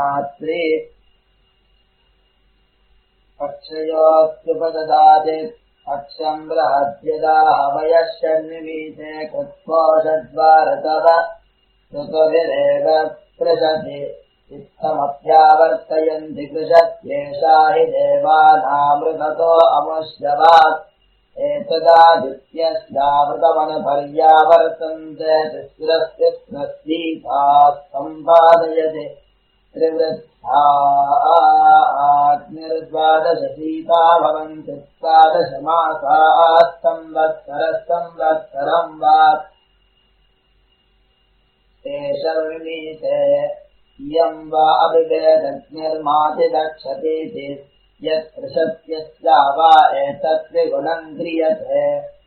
रात्रि अक्षयोऽत्युपददाति अक्षम् बृहद्यदा हवयश्चन्विमीते कृत्वोषद्वारतव ऋतुभिरेव कृशति इत्थमप्यावर्तयन्ति कृशत्येषा हि देवानामृततो अमुष्यवात् एतदादित्यस्यामृतमनुपर्यावर्तन्ते तिस्रस्तिस्रस्तीताः सम्पादयति त्रिवृद्धा आग्निर्द्वादशसीता भवन्ति द्वादशमासाः संवत्सरम् वा तेषर्विमीते इयम् वा अभिवेदग्निर्माति दक्षतीति यत्पृशत्यस्या वा एतत् त्रिगुणम् क्रियते